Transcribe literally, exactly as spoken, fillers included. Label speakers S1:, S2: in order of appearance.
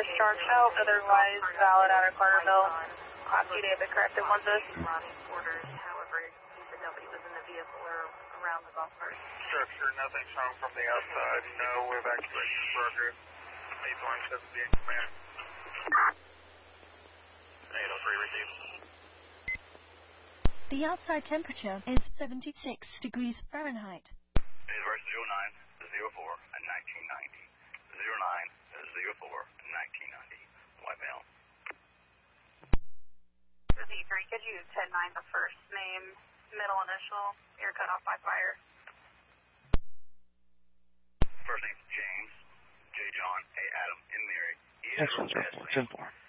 S1: discharge out, otherwise valid out of Carterville. Class E David, corrected one this.
S2: Orders, however, he said nobody was in the vehicle or around the golf cart.
S3: Structure, nothing shown from the outside, no evacuation progress. eight one seven B in command. eight oh three received.
S4: The outside temperature is seventy-six degrees Fahrenheit.
S5: Universe zero nine zero four and nineteen ninety. zero nine zero four and nineteen ninety. White male.
S1: Z three, could you ten nine the first name, middle initial, air cut off by fire?
S5: First name James, J John, A Adam, M Mary, E
S6: X one zero four, ten four.